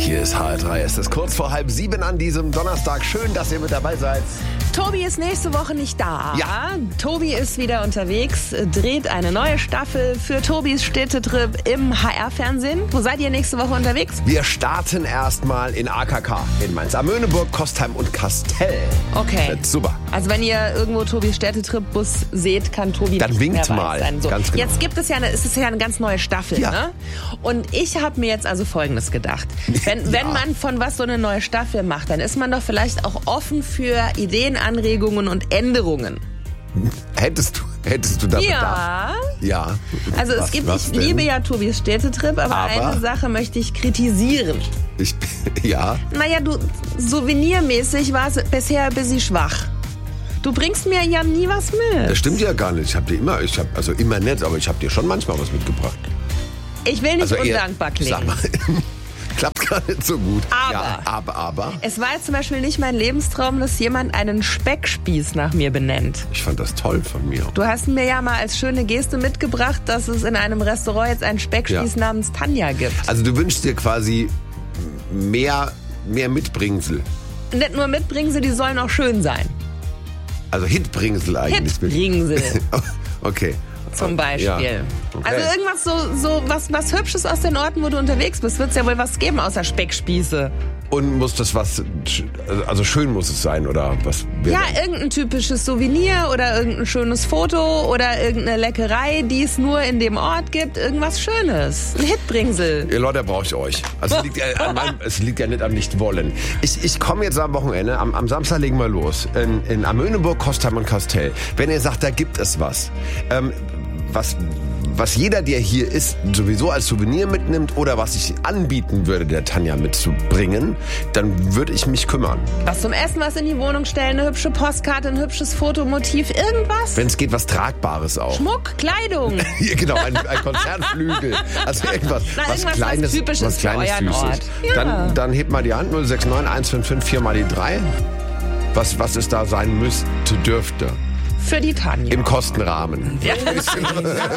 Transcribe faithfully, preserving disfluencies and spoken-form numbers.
Hier ist H R drei. Es ist kurz vor halb sieben an diesem Donnerstag. Schön, dass ihr mit dabei seid. Tobi ist nächste Woche nicht da. Ja. Tobi ist wieder unterwegs, dreht eine neue Staffel für Tobis Städtetrip im H R-Fernsehen. Wo seid ihr nächste Woche unterwegs? Wir starten erstmal in A K K in Mainz, Amöneburg, Kostheim und Kastell. Okay. Wird super. Also wenn ihr irgendwo Tobis Städtetrip-Bus seht, kann Tobi Dann nicht winkt mehr mal. weiß sein. So. Ganz genau. Jetzt gibt es ja eine, es ist ja eine ganz neue Staffel. Ja. Ne? Und ich habe mir jetzt also Folgendes gedacht. Wenn, Ja. wenn man von was so eine neue Staffel macht, dann ist man doch vielleicht auch offen für Ideen, Anregungen und Änderungen. Hättest du, hättest du da Bedarf? Ja. Ja. Also Was- es gibt, was ich denn? liebe ja Tobis Städtetrip, aber, Aber? eine Sache möchte ich kritisieren. Ich, ja. Naja, du, souvenirmäßig war es bisher ein bisschen schwach. Du bringst mir ja nie was mit. Das stimmt ja gar nicht. Ich habe dir immer, ich habe also immer nett, aber ich habe dir schon manchmal was mitgebracht. Ich will nicht Also eher- undankbar klingen. Sag mal, klappt gar nicht so gut. Aber. Ja, aber, aber. Es war jetzt zum Beispiel nicht mein Lebenstraum, dass jemand einen Speckspieß nach mir benennt. Ich fand das toll von mir. Du hast mir ja mal als schöne Geste mitgebracht, dass es in einem Restaurant jetzt einen Speckspieß Ja. namens Tanja gibt. Also du wünschst dir quasi mehr, mehr Mitbringsel. Nicht nur Mitbringsel, die sollen auch schön sein. Also Hitbringsel eigentlich. Hitbringsel Okay. zum Beispiel. Ja. Okay. Also irgendwas so, so was, was Hübsches aus den Orten, wo du unterwegs bist, wird es ja wohl was geben außer Speckspieße. Und muss das was, also schön muss es sein, oder was? Ja, irgendein typisches Souvenir oder irgendein schönes Foto oder irgendeine Leckerei, die es nur in dem Ort gibt. Irgendwas Schönes. Ein Hitbringsel. Ihr Leute, brauche ich euch. Also es liegt, ja an meinem, es liegt ja nicht am Nicht-Wollen. Ich, ich komme jetzt am Wochenende, am, am Samstag legen wir los, in, in Amöneburg, Kostheim und Kastell. Wenn ihr sagt, da gibt es was, ähm, was... was jeder, der hier ist, sowieso als Souvenir mitnimmt oder was ich anbieten würde, der Tanja mitzubringen, dann würde ich mich kümmern. Was zum Essen, was in die Wohnung stellen, eine hübsche Postkarte, ein hübsches Fotomotiv, irgendwas. Wenn es geht, was Tragbares auch. Schmuck, Kleidung. Hier, genau, ein, ein Konzertflügel. Also irgendwas, Na, was irgendwas, Kleines, was Typisches was Kleines, für euren Süßes. Ort. Ja. Dann, dann hebt mal die Hand, null sechs neun eins fünf fünf vier mal die drei. Was, was es da sein müsste, dürfte. Für die Tanja. Im Kostenrahmen. Ja.